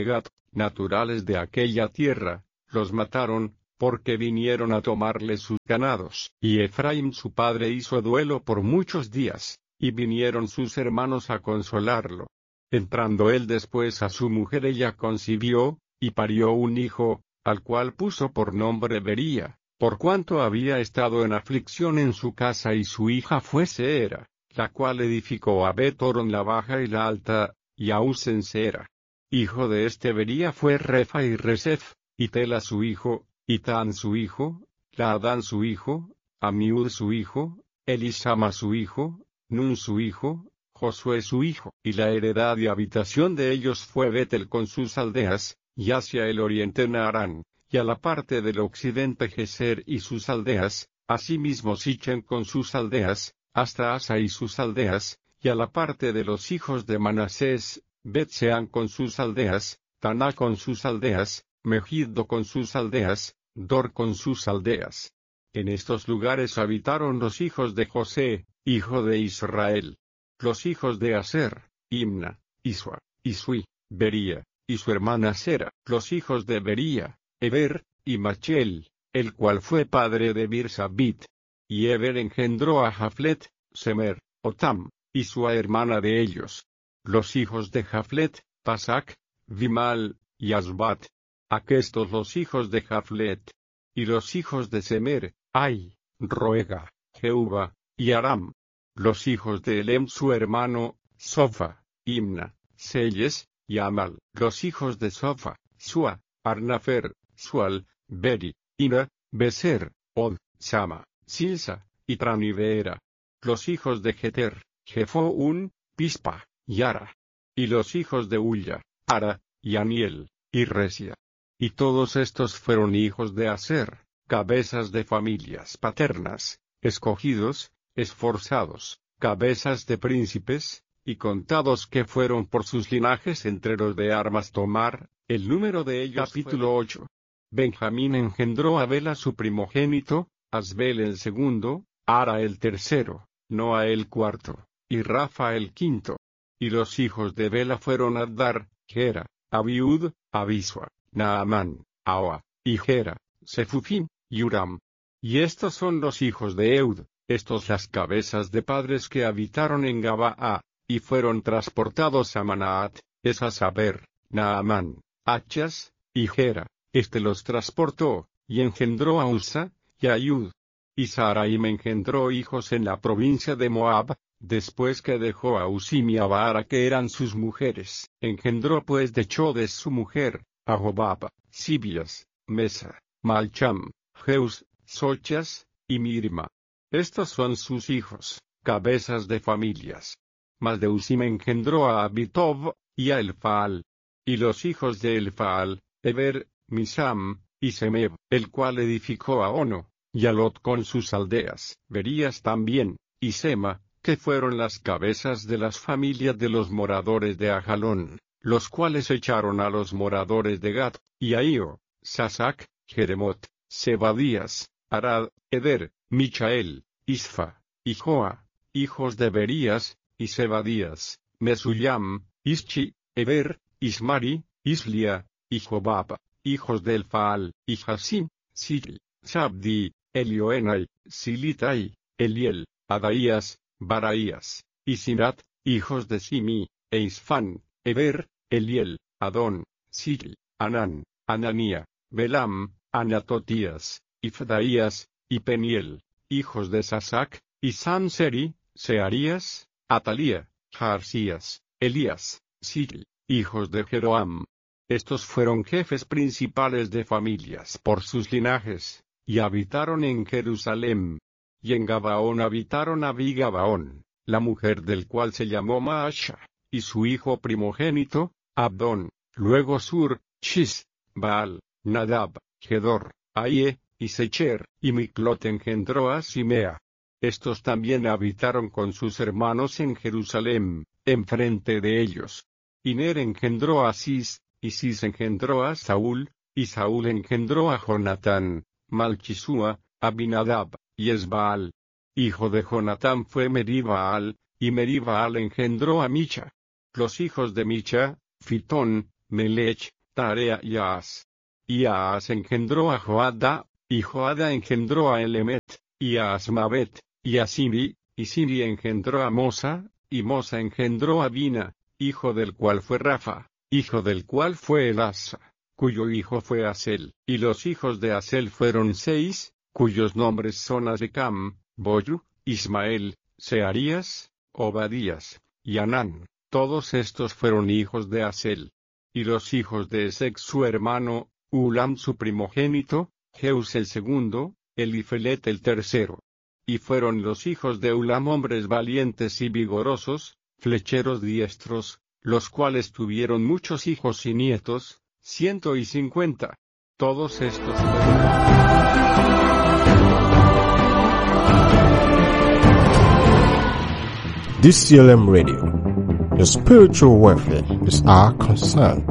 naturales de aquella tierra, los mataron, porque vinieron a tomarle sus ganados. Y Efraín su padre hizo duelo por muchos días, y vinieron sus hermanos a consolarlo. Entrando él después a su mujer, ella concibió, y parió un hijo, al cual puso por nombre Bería, por cuanto había estado en aflicción en su casa, y su hija fue Seera, la cual edificó a Bet-Horon la baja y la alta, y a Usen Seera. Hijo de este Bería fue Refa y Resef, y Tela su hijo, y Tan su hijo, Laadán su hijo, Amiud su hijo, Elisama su hijo, Nun su hijo, Josué su hijo. Y la heredad y habitación de ellos fue Betel con sus aldeas, y hacia el oriente Naarán, y a la parte del occidente Geser y sus aldeas, asimismo Sichem con sus aldeas, hasta Asa y sus aldeas, y a la parte de los hijos de Manasés, Bet-Sean con sus aldeas, Taná con sus aldeas, Megiddo con sus aldeas, Dor con sus aldeas. En estos lugares habitaron los hijos de José, hijo de Israel. Los hijos de Aser, Imna, Isua, Isui, Bería, y su hermana Sera. Los hijos de Bería, Eber, y Machel, el cual fue padre de Birsabit. Y Eber engendró a Jaflet, Semer, Otam, y su hermana de ellos. Los hijos de Jaflet, Pasac, Vimal, y Asbat. Aquestos los hijos de Jaflet. Y los hijos de Semer, Ai, Roega, Jehuba, y Aram. Los hijos de Elem su hermano, Sofa, Imna, Selles, y Amal. Los hijos de Sofa, Sua, Arnafer, Sual, Beri, Ina, Beser, Od, Sama, Silsa, y Tranivera. Los hijos de Jeter, Jefoún, Pispa, y Ara. Y los hijos de Ulla, Ara, y Aniel, y Resia. Y todos estos fueron hijos de Aser, cabezas de familias paternas, escogidos, esforzados, cabezas de príncipes, y contados que fueron por sus linajes entre los de armas tomar, el número de ellos. Capítulo ocho. Benjamín engendró a Bela su primogénito, Asbel el segundo, Ara el tercero, Noa el cuarto, y Rafa el quinto. Y los hijos de Bela fueron Adar, Gera, Abiud, Abisua, Naamán, Ahoa, y Gera, Sefufim, y Uram. Y estos son los hijos de Eud, estos las cabezas de padres que habitaron en Gabaa, y fueron transportados a Manaat, es a saber, Naamán, Achas, y Gera. Este los transportó, y engendró a Usa, y a Yud. Y Saraim engendró hijos en la provincia de Moab, después que dejó a Usim y a Baara que eran sus mujeres. Engendró pues de Chodes su mujer, a Jobab, Sibias, Mesa, Malcham, Jeus, Sochas, y Mirma. Estos son sus hijos, cabezas de familias. Mas de Usim engendró a Abitov, y a Elfaal. Y los hijos de Elfaal, Eber, Misam, y Semeb, el cual edificó a Ono, y a Lot con sus aldeas. Berías también, y Sema, que fueron las cabezas de las familias de los moradores de Ajalón, los cuales echaron a los moradores de Gat, y a Io, Sasac, Jeremot, Zebadías, Arad, Eder, Michael, Isfa, y Joa, hijos de Berías, y Zebadías, Mesullam, Ischi, Eber, Ismari, Islia, y Jobab, hijos de Elfaal, y Hasim, Sil, Sabdi, Elioenai, Silitai, Eliel, Adaías, Baraías, y Sirat, hijos de Simi, e Isfán, Eber, Eliel, Adón, Sil, Anán, Ananía, Belam, Anatotías, y Fedaías, y Peniel, hijos de Sasac, y Sanseri, Searías, Atalía, Jarsías, Elías, Sil, hijos de Jeroam. Estos fueron jefes principales de familias por sus linajes, y habitaron en Jerusalén. Y en Gabaón habitaron Abi Gabaón, la mujer del cual se llamó Maasha, y su hijo primogénito, Abdón, luego Sur, Shis, Baal, Nadab, Gedor, Aie, y Secher, y Miclot engendró a Simea. Estos también habitaron con sus hermanos en Jerusalén, enfrente de ellos. Y Ner engendró a Cis, y Cis engendró a Saúl, y Saúl engendró a Jonatán, Malchisúa, Abinadab, y Esbaal. Hijo de Jonatán fue Meribaal, y Meribaal engendró a Micha. Los hijos de Micha, Fitón, Melech, Tarea y Ahaz. Y Ahaz engendró a Joada, y Joada engendró a Elemet, y a Asmavet, y a Siri, y Siri engendró a Mosa, y Mosa engendró a Bina, hijo del cual fue Rafa, hijo del cual fue Elasa, cuyo hijo fue Asel. Y los hijos de Asel fueron seis, cuyos nombres son Azricam, Boyu, Ismael, Searías, Obadías, y Anán. Todos estos fueron hijos de Asel. Y los hijos de Esec su hermano, Ulam su primogénito, Jeus el segundo, Elifelet el tercero. Y fueron los hijos de Ulam hombres valientes y vigorosos, flecheros diestros, los cuales tuvieron muchos hijos y nietos, ciento y cincuenta. Todos estos fueron. D C L M Radio. Your spiritual welfare is our concern.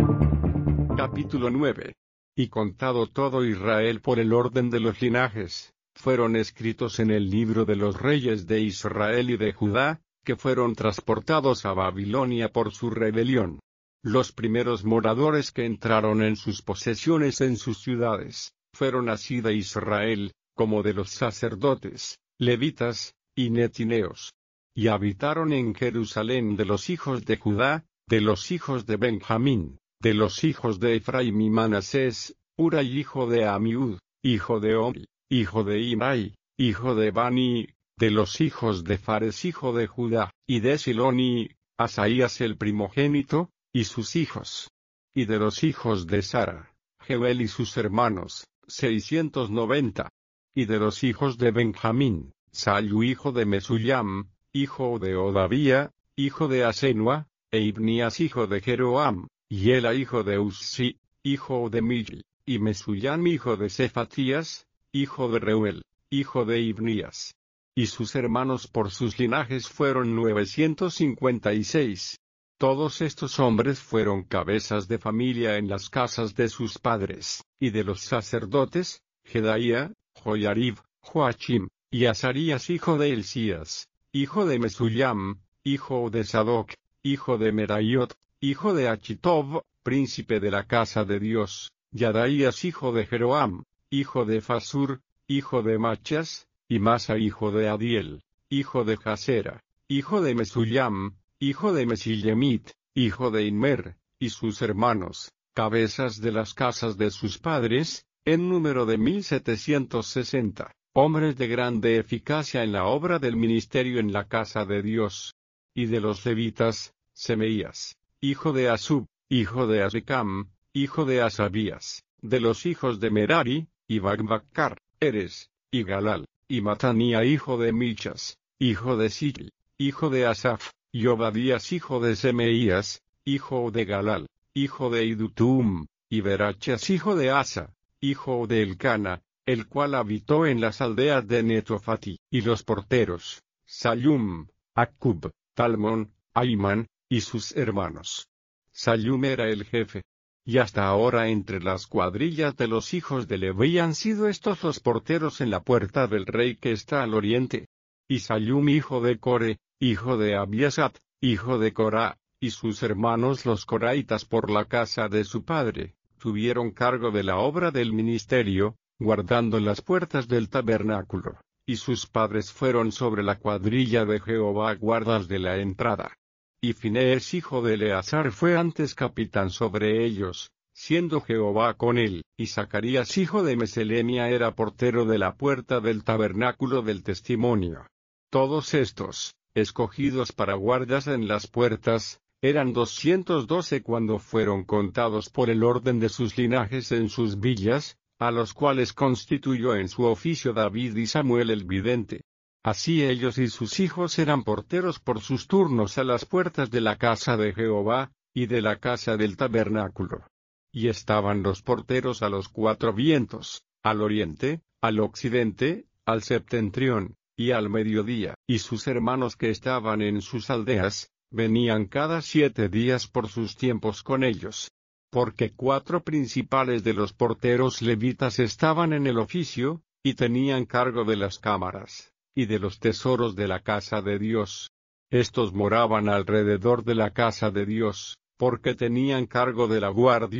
Capítulo nueve. Y contado todo Israel por el orden de los linajes, fueron escritos en el libro de los reyes de Israel y de Judá, que fueron transportados a Babilonia por su rebelión. Los primeros moradores que entraron en sus posesiones en sus ciudades, fueron así de Israel, como de los sacerdotes, levitas, y netineos. Y habitaron en Jerusalén de los hijos de Judá, de los hijos de Benjamín, de los hijos de Efraim y Manasés, Uray hijo de Amiud, hijo de Omri, hijo de Imai, hijo de Bani, de los hijos de Fares hijo de Judá, y de Siloni, Asaías el primogénito, y sus hijos. Y de los hijos de Sara, Jeuel y sus hermanos, seiscientos noventa. Y de los hijos de Benjamín, Sallu hijo de Mesullam, hijo de Odavía, hijo de Asenua, e Ibnías hijo de Jeroam, y Ela hijo de Uzzi, hijo de Mil, y Mesullam hijo de Cefatías, hijo de Reuel, hijo de Ibnías. Y sus hermanos por sus linajes fueron novecientos cincuenta y seis. Todos estos hombres fueron cabezas de familia en las casas de sus padres, y de los sacerdotes, Jedaía, Joyarib, Joachim, y Azarías hijo de Hilcías, hijo de Mesullam, hijo de Sadoc, hijo de Meraiot, hijo de Achitob, príncipe de la casa de Dios, Yadaías hijo de Jeroam, hijo de Fasur, hijo de Machas, y Masa hijo de Adiel, hijo de Jasera, hijo de Mesullam, hijo de Mesillemit, hijo de Inmer, y sus hermanos, cabezas de las casas de sus padres, en número de mil setecientos sesenta, hombres de grande eficacia en la obra del ministerio en la casa de Dios. Y de los levitas, Semeías, hijo de Asub, hijo de Azricam, hijo de Asabías, de los hijos de Merari, y Bagbacar, Eres, y Galal, y Matanía hijo de Michas, hijo de Sil, hijo de Asaf, y Obadías hijo de Semeías, hijo de Galal, hijo de Idutum, y Berachas hijo de Asa, hijo de Elcana, el cual habitó en las aldeas de Netofati. Y los porteros, Sallum, Acub, Talmón, Aiman, y sus hermanos. Sallum era el jefe. Y hasta ahora entre las cuadrillas de los hijos de Leví han sido estos los porteros en la puerta del rey que está al oriente. Y Sallum hijo de Core, hijo de Abiasat, hijo de Corá, y sus hermanos los coraitas por la casa de su padre, tuvieron cargo de la obra del ministerio, guardando las puertas del tabernáculo, y sus padres fueron sobre la cuadrilla de Jehová guardas de la entrada. Y Finees hijo de Eleazar fue antes capitán sobre ellos, siendo Jehová con él, y Zacarías hijo de Meselemia era portero de la puerta del tabernáculo del testimonio. Todos estos, escogidos para guardas en las puertas, eran doscientos doce cuando fueron contados por el orden de sus linajes en sus villas, a los cuales constituyó en su oficio David y Samuel el vidente. Así ellos y sus hijos eran porteros por sus turnos a las puertas de la casa de Jehová, y de la casa del tabernáculo. Y estaban los porteros a los cuatro vientos, al oriente, al occidente, al septentrión, y al mediodía. Y sus hermanos que estaban en sus aldeas, venían cada siete días por sus tiempos con ellos. Porque cuatro principales de los porteros levitas estaban en el oficio, y tenían cargo de las cámaras, y de los tesoros de la casa de Dios. Estos moraban alrededor de la casa de Dios, porque tenían cargo de la guardia,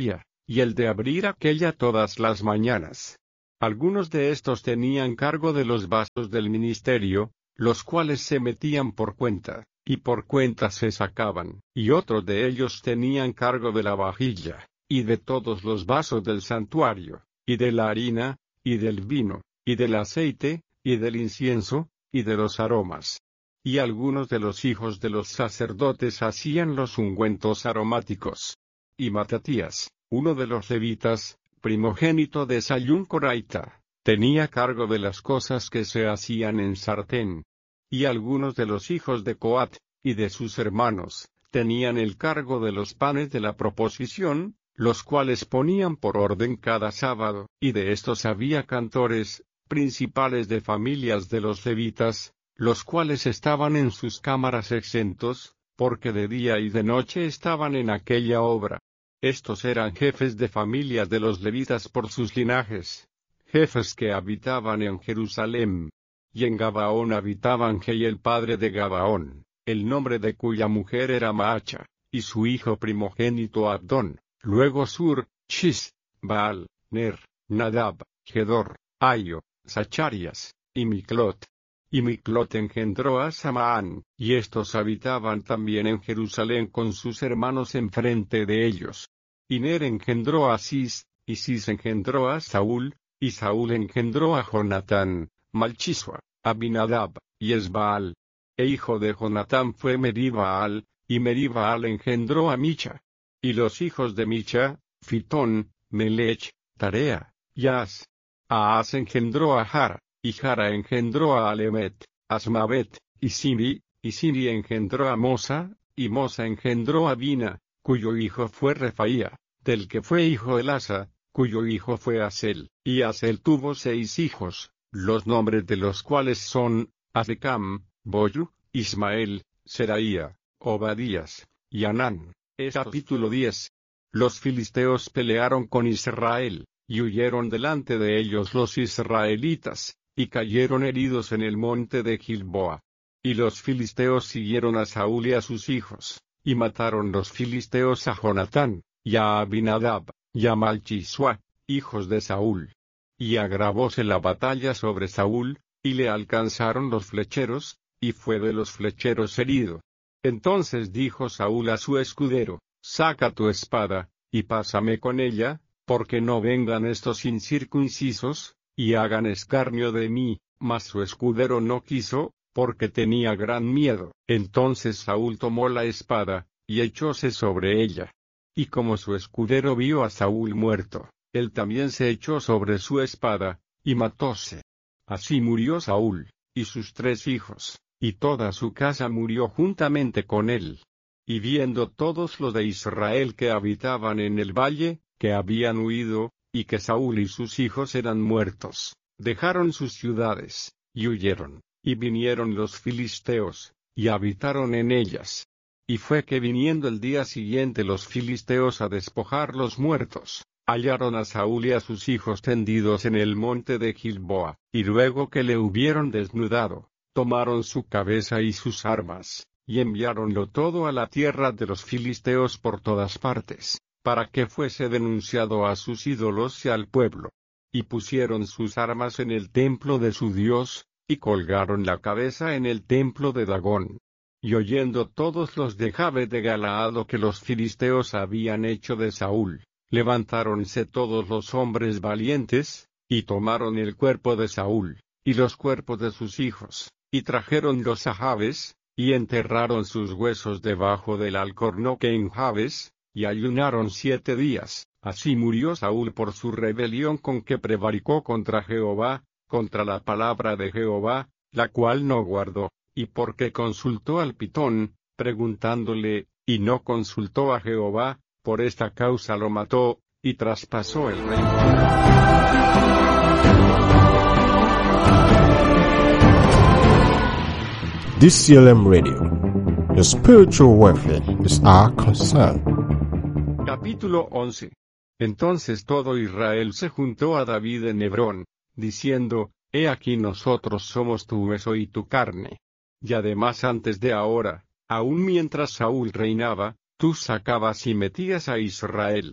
y el de abrir aquella todas las mañanas. Algunos de estos tenían cargo de los vasos del ministerio, los cuales se metían por cuenta, y por cuenta se sacaban, y otros de ellos tenían cargo de la vajilla, y de todos los vasos del santuario, y de la harina, y del vino, y del aceite, y del incienso, y de los aromas. Y algunos de los hijos de los sacerdotes hacían los ungüentos aromáticos. Y Matatías, uno de los levitas, primogénito de Sayún Coraita, tenía cargo de las cosas que se hacían en sartén. Y algunos de los hijos de Coat, y de sus hermanos, tenían el cargo de los panes de la proposición, los cuales ponían por orden cada sábado, y de estos había cantores, principales de familias de los levitas, los cuales estaban en sus cámaras exentos, porque de día y de noche estaban en aquella obra. Estos eran jefes de familias de los levitas por sus linajes, jefes que habitaban en Jerusalén. Y en Gabaón habitaban Jehiel padre de Gabaón, el nombre de cuya mujer era Maacha, y su hijo primogénito Abdón, luego Sur, Shis, Baal, Ner, Nadab, Gedor, Aio, Zacharias, y Miclot. Y Miclot engendró a Samaán, y estos habitaban también en Jerusalén con sus hermanos enfrente de ellos. Y Ner engendró a Cis, y Cis engendró a Saúl, y Saúl engendró a Jonatán, Malchisua, Abinadab, y Esbaal. E hijo de Jonatán fue Meribaal, y Meribaal engendró a Micha. Y los hijos de Micha, Fitón, Melech, Tarea, y As. Aas engendró a Jara, y Jara engendró a Alemet, Asmavet, y Siri, y Siri engendró a Mosa, y Mosa engendró a Bina, cuyo hijo fue Refaía, del que fue hijo Elasa, cuyo hijo fue Asel, y Asel tuvo seis hijos, los nombres de los cuales son, Azekam, Boyu, Ismael, Seraía, Obadías, y Anán. Es capítulo diez. Los filisteos pelearon con Israel, y huyeron delante de ellos los israelitas, y cayeron heridos en el monte de Gilboa. Y los filisteos siguieron a Saúl y a sus hijos, y mataron los filisteos a Jonatán, y a Abinadab, y a Malchisua, hijos de Saúl. Y agravóse la batalla sobre Saúl, y le alcanzaron los flecheros, y fue de los flecheros herido. Entonces dijo Saúl a su escudero, saca tu espada, y pásame con ella, porque no vengan estos incircuncisos, y hagan escarnio de mí. Mas su escudero no quiso, porque tenía gran miedo. Entonces Saúl tomó la espada, y echóse sobre ella. Y como su escudero vio a Saúl muerto, él también se echó sobre su espada, y matóse. Así murió Saúl, y sus tres hijos, y toda su casa murió juntamente con él. Y viendo todos los de Israel que habitaban en el valle, que habían huido, y que Saúl y sus hijos eran muertos, dejaron sus ciudades, y huyeron, y vinieron los filisteos, y habitaron en ellas. Y fue que viniendo el día siguiente los filisteos a despojar los muertos, hallaron a Saúl y a sus hijos tendidos en el monte de Gilboa, y luego que le hubieron desnudado, tomaron su cabeza y sus armas, y enviáronlo todo a la tierra de los filisteos por todas partes, para que fuese denunciado a sus ídolos y al pueblo. Y pusieron sus armas en el templo de su Dios, y colgaron la cabeza en el templo de Dagón. Y oyendo todos los de Jabe de Galaad lo que los filisteos habían hecho de Saúl, levantáronse todos los hombres valientes, y tomaron el cuerpo de Saúl, y los cuerpos de sus hijos, y trajeronlos a Jabes, y enterraron sus huesos debajo del alcornoque en Jabes, y ayunaron siete días. Así murió Saúl por su rebelión con que prevaricó contra Jehová, contra la palabra de Jehová, la cual no guardó, y porque consultó al Pitón, preguntándole, y no consultó a Jehová, por esta causa lo mató, y traspasó el reino. D C L M Radio. Your spiritual welfare is our concern. Capítulo once. Entonces todo Israel se juntó a David en Hebrón, diciendo, He aquí nosotros somos tu hueso y tu carne. Y además antes de ahora, aun mientras Saúl reinaba, tú sacabas y metías a Israel.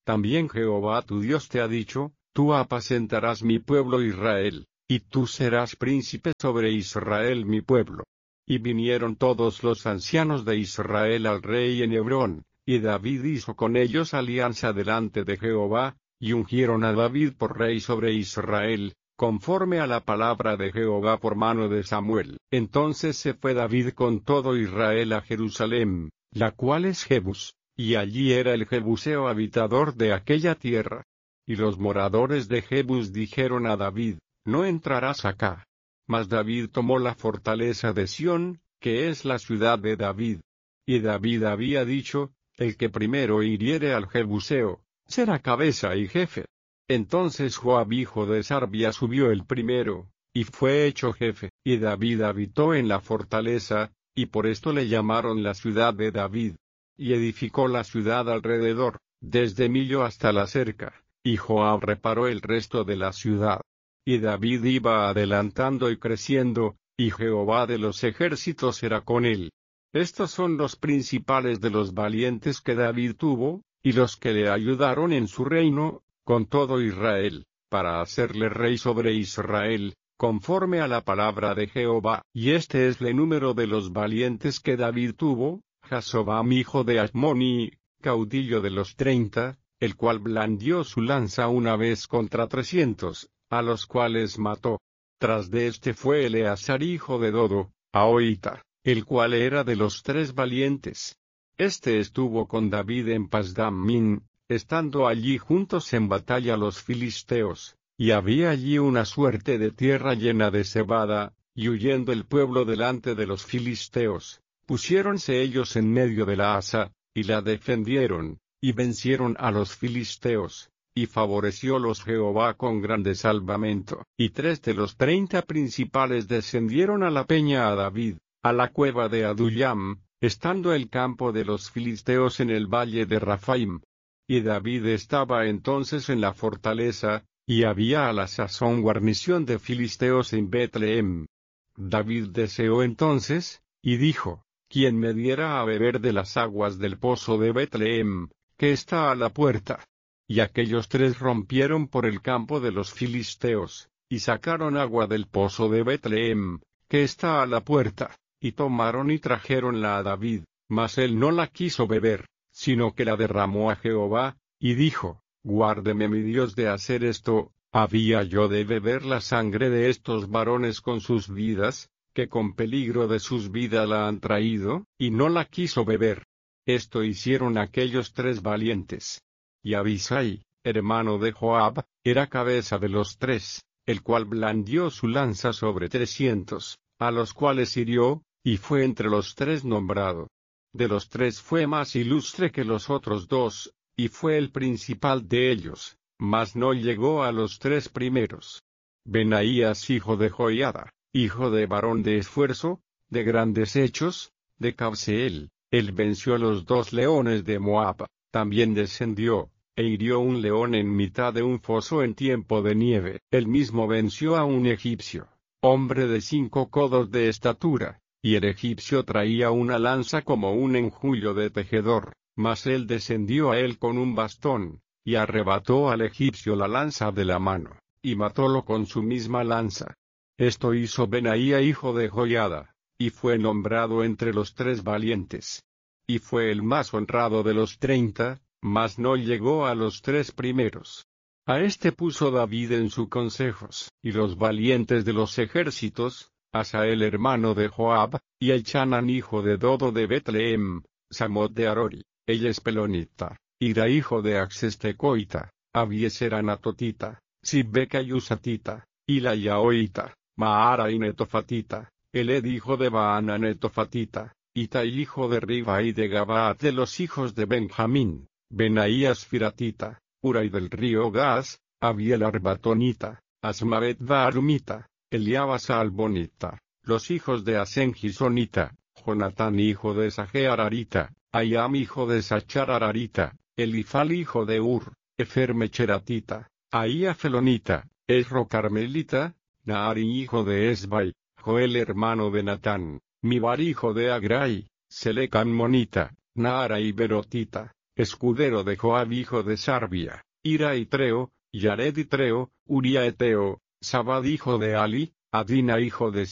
También Jehová tu Dios te ha dicho, tú apacentarás mi pueblo Israel, y tú serás príncipe sobre Israel mi pueblo. Y vinieron todos los ancianos de Israel al rey en Hebrón, y David hizo con ellos alianza delante de Jehová, y ungieron a David por rey sobre Israel, conforme a la palabra de Jehová por mano de Samuel. Entonces se fue David con todo Israel a Jerusalén, la cual es Jebus, y allí era el jebuseo habitador de aquella tierra. Y los moradores de Jebus dijeron a David, no entrarás acá. Mas David tomó la fortaleza de Sión, que es la ciudad de David. Y David había dicho, el que primero hiriere al jebuseo, será cabeza y jefe. Entonces Joab hijo de Sarbia subió el primero, y fue hecho jefe. Y David habitó en la fortaleza, y por esto le llamaron la ciudad de David. Y edificó la ciudad alrededor, desde Millo hasta la cerca, y Joab reparó el resto de la ciudad. Y David iba adelantando y creciendo, y Jehová de los ejércitos era con él. Estos son los principales de los valientes que David tuvo, y los que le ayudaron en su reino, con todo Israel, para hacerle rey sobre Israel, conforme a la palabra de Jehová. Y este es el número de los valientes que David tuvo: Jasobam hijo de Asmoni, caudillo de los treinta, el cual blandió su lanza una vez contra trescientos, a los cuales mató. Tras de este fue Eleazar hijo de Dodo, Ahoita, el cual era de los tres valientes. Este estuvo con David en Pasdammim, estando allí juntos en batalla los filisteos, y había allí una suerte de tierra llena de cebada, y huyendo el pueblo delante de los filisteos, pusiéronse ellos en medio de la asa, y la defendieron, y vencieron a los filisteos. Y favoreciólos Jehová con grande salvamento. Y tres de los treinta principales descendieron a la peña a David, a la cueva de Adullam, estando el campo de los filisteos en el valle de Raphaim. Y David estaba entonces en la fortaleza, y había a la sazón guarnición de filisteos en Betlehem. David deseó entonces, y dijo, ¿quién me diera a beber de las aguas del pozo de Betlehem, que está a la puerta? Y aquellos tres rompieron por el campo de los filisteos, y sacaron agua del pozo de Betlehem, que está a la puerta, y tomaron y trajeronla a David, mas él no la quiso beber, sino que la derramó a Jehová, y dijo, guárdeme mi Dios de hacer esto, ¿había yo de beber la sangre de estos varones con sus vidas, que con peligro de sus vidas la han traído? Y no la quiso beber. Esto hicieron aquellos tres valientes. Y Abisai, hermano de Joab, era cabeza de los tres, el cual blandió su lanza sobre trescientos, a los cuales hirió, y fue entre los tres nombrado. De los tres fue más ilustre que los otros dos, y fue el principal de ellos, mas no llegó a los tres primeros. Benaías hijo de Joiada, hijo de varón de esfuerzo, de grandes hechos, de Cabseel, él venció los dos leones de Moab, también descendió, e hirió un león en mitad de un foso en tiempo de nieve. Él mismo venció a un egipcio, hombre de cinco codos de estatura, y el egipcio traía una lanza como un enjullo de tejedor, mas él descendió a él con un bastón, y arrebató al egipcio la lanza de la mano, y matólo con su misma lanza. Esto hizo Benaía hijo de Joiada, y fue nombrado entre los tres valientes. Y fue el más honrado de los treinta, mas no llegó a los tres primeros. A este puso David en sus consejos, y los valientes de los ejércitos, Asael hermano de Joab, y Elchanan hijo de Dodo de Betlehem, Samot de Arori, ella es pelonita, Ira hijo de Axestecoita, Abieser anatotita, Sibbeca y Usatita, Ila yaoita, Maara y netofatita, Eled hijo de Baana netofatita, Itai hijo de Riba y de Gabaat de los hijos de Benjamín, Benaías firatita, Uray del río Gas, Abiel arbatonita, Asmavet barumita, Eliabas albonita, los hijos de Asen gisonita, Jonatán hijo de Sajear arita, Ayam hijo de Sachar ararita, Elifal hijo de Ur, Efer mecheratita, Ahía felonita, Esro carmelita, Naari hijo de Esbai, Joel hermano de Natán, Mibar hijo de Agrai, Selecan monita, Naara y berotita, escudero de Joab hijo de Sarbia, Ira Itreo, Yared Itreo, Uría Eteo, Sabad hijo de Ali, Adina hijo de